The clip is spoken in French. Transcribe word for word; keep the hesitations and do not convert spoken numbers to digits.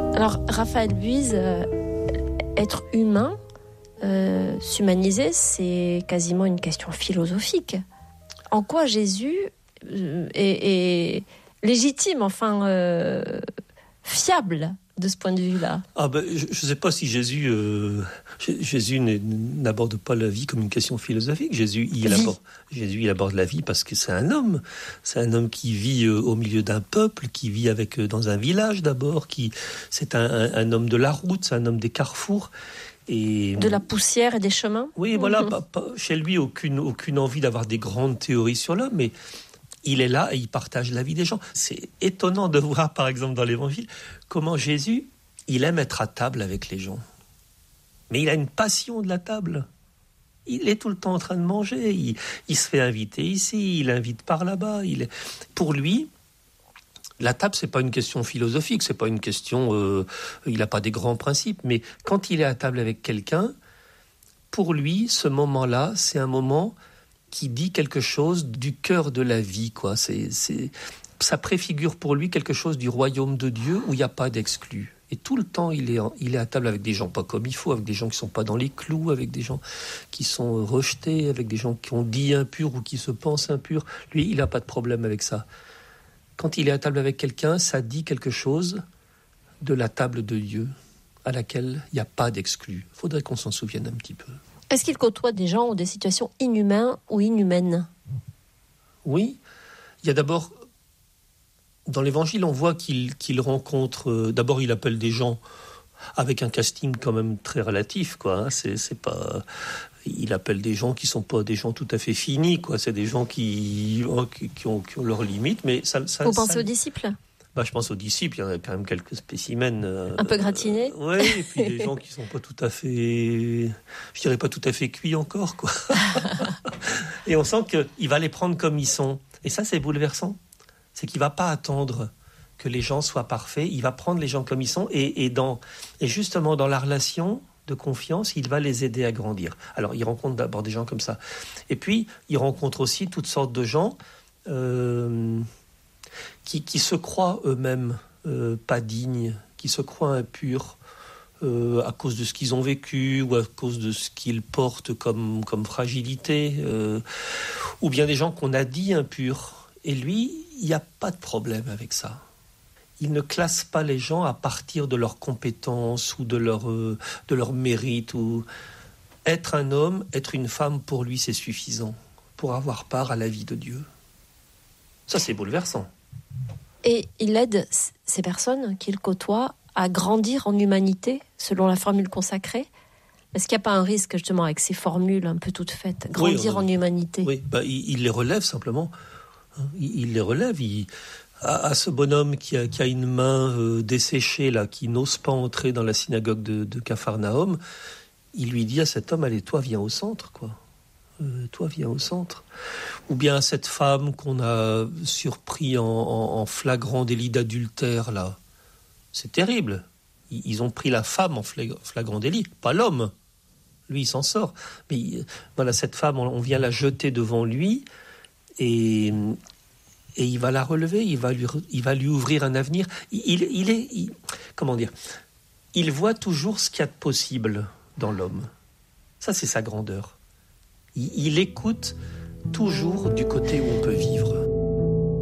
Alors, Raphaël Buise, euh, être humain, euh, s'humaniser, c'est quasiment une question philosophique. En quoi Jésus euh, est, est légitime, enfin euh, fiable de ce point de vue-là? Ah ben, je ne sais pas si Jésus, euh, Jésus n'aborde pas la vie comme une question philosophique. Jésus il, aborde, Jésus, il aborde la vie parce que c'est un homme. C'est un homme qui vit euh, au milieu d'un peuple, qui vit avec, euh, dans un village d'abord. Qui, c'est un, un, un homme de la route, c'est un homme des carrefours. Et, de la poussière et des chemins. Oui, mmh. voilà. Pas, pas, chez lui, aucune, aucune envie d'avoir des grandes théories sur l'homme, mais il est là et il partage la vie des gens. C'est étonnant de voir, par exemple, dans l'Évangile, comment Jésus, il aime être à table avec les gens. Mais il a une passion de la table. Il est tout le temps en train de manger. Il, il se fait inviter ici, il invite par là-bas. Il est... Pour lui, la table, c'est pas une question philosophique, c'est pas une question... Euh, il n'a pas des grands principes. Mais quand il est à table avec quelqu'un, pour lui, ce moment-là, c'est un moment qui dit quelque chose du cœur de la vie, quoi. C'est, c'est, ça préfigure pour lui quelque chose du royaume de Dieu où il n'y a pas d'exclus. Et tout le temps, il est, il est à table avec des gens pas comme il faut, avec des gens qui ne sont pas dans les clous, avec des gens qui sont rejetés, avec des gens qui ont dit impurs ou qui se pensent impurs. Lui, il n'a pas de problème avec ça. Quand il est à table avec quelqu'un, ça dit quelque chose de la table de Dieu à laquelle il n'y a pas d'exclus. Il faudrait qu'on s'en souvienne un petit peu. Est-ce qu'il côtoie des gens ou des situations inhumaines ou inhumaines? Oui. Il y a d'abord, dans l'Évangile, on voit qu'il, qu'il rencontre... Euh, d'abord, il appelle des gens avec un casting quand même très relatif, quoi. Hein. C'est, c'est pas... Il appelle des gens qui ne sont pas des gens tout à fait finis, quoi. C'est des gens qui, oh, qui, qui, ont, qui ont leurs limites, mais ça... ça Vous ça, pensez ça... aux disciples? Bah, je pense aux disciples, il y en a quand même quelques spécimens. Euh, un peu gratinés. euh, oui, et puis des gens qui sont pas tout à fait, je dirais pas tout à fait cuits encore, quoi. Et on sent qu'il va les prendre comme ils sont. Et ça, c'est bouleversant. C'est qu'il va pas attendre que les gens soient parfaits. Il va prendre les gens comme ils sont. Et, et, dans, et justement, dans la relation de confiance, il va les aider à grandir. Alors, il rencontre d'abord des gens comme ça. Et puis, il rencontre aussi toutes sortes de gens... Euh, Qui, qui se croient eux-mêmes euh, pas dignes, qui se croient impurs euh, à cause de ce qu'ils ont vécu ou à cause de ce qu'ils portent comme, comme fragilité, euh, ou bien des gens qu'on a dit impurs. Et lui, il n'y a pas de problème avec ça. Il ne classe pas les gens à partir de leurs compétences ou de leur, euh, de leur mérite. Ou... Être un homme, être une femme, pour lui, c'est suffisant pour avoir part à la vie de Dieu. Ça, c'est bouleversant. Et il aide ces personnes qu'il côtoie à grandir en humanité, selon la formule consacrée. Est-ce qu'il n'y a pas un risque, justement, avec ces formules un peu toutes faites, grandir oui, en humanité? Oui, bah, il, il les relève simplement. Il, il les relève. Il, à, à ce bonhomme qui a, qui a une main euh, desséchée, là, qui n'ose pas entrer dans la synagogue de, de Capharnaüm, il lui dit à cet homme, allez, toi, viens au centre, quoi. Euh, toi, viens au centre. Ou bien cette femme qu'on a surpris en, en, en flagrant délit d'adultère, là. C'est terrible. Ils, ils ont pris la femme en flagrant délit, pas l'homme. Lui, il s'en sort. Mais voilà, cette femme, on, on vient la jeter devant lui et, et il va la relever, il va lui, il va lui ouvrir un avenir. Il, il, il est... Il, comment dire ? Il voit toujours ce qu'il y a de possible dans l'homme. Ça, c'est sa grandeur. Il écoute toujours du côté où on peut vivre.